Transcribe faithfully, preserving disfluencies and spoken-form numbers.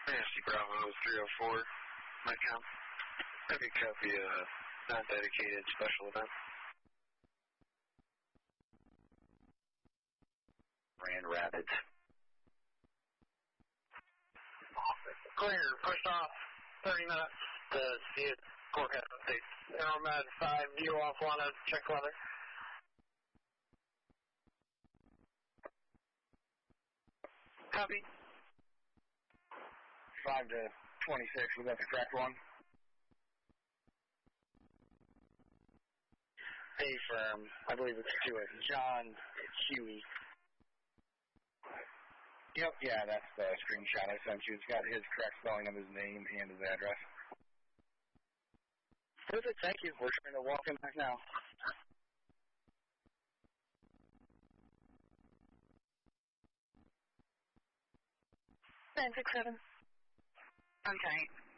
Nasty Bravo three oh four, my count. Have you copy a uh, non-dedicated special event? Grand Rapids. Clear, push off thirty minutes to see it. Forecast update. Aeromed five, view off one, check weather. Copy. five to twenty-six, was that the correct one? A firm, I believe it's to it. John Huey. Yep, yeah, that's the screenshot I sent you. It's got his correct spelling of his name and his address. Perfect, thank you. We're trying to walk him back now. nine six seven. Okay.